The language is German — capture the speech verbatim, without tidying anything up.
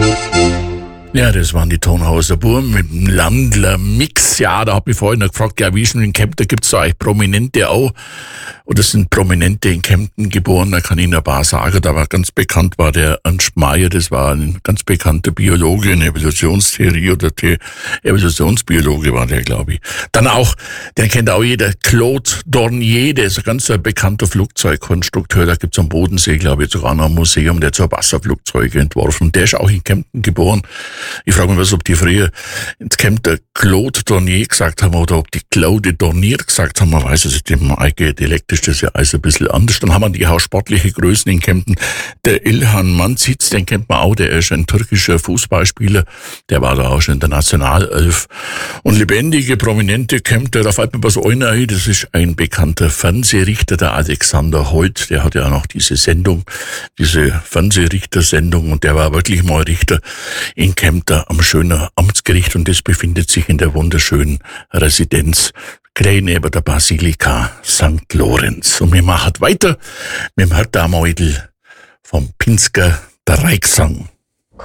Ja, das waren die Tonhauser Burm mit dem Landler-Mix. Ja, da hab ich vorhin noch gefragt, ja, wie ist denn in Kempten, gibt's da eigentlich Prominente auch? Oder sind Prominente in Kempten geboren? Da kann ich Ihnen ein paar sagen. Da war ganz bekannt, war der Ernst Mayr, das war ein ganz bekannter Biologe in Evolutionstheorie oder The- Evolutionsbiologe war der, glaube ich. Dann auch, den kennt auch jeder, Claude Dornier, der ist ein ganz bekannter Flugzeugkonstrukteur. Da gibt's am Bodensee, glaube ich, sogar noch ein Museum, der hat so Wasserflugzeuge entworfen. Der ist auch in Kempten geboren. Ich frage mich, was, ob die früher ins Kempter Claude Dornier gesagt haben oder ob die Claude Dornier gesagt haben. Man weiß es nicht, im eigenen Dialekt ist das ja alles ein bisschen anders. Dann haben wir die auch sportliche Größen in Kempten. Der Ilhan Mansitz, den kennt man auch, der ist ein türkischer Fußballspieler. Der war da auch schon in der Nationalelf. Und lebendige, prominente Kempter, da fällt mir was ein, ein, das ist ein bekannter Fernsehrichter, der Alexander Holt. Der hat ja auch noch diese Sendung, diese Fernsehrichter-Sendung, und der war wirklich mal Richter in Kempten am schönen Amtsgericht, und das befindet sich in der wunderschönen Residenz gleich neben der Basilika Sankt Lorenz. Und wir machen weiter mit dem Hörtermeudel vom Pinsker der Reichsang.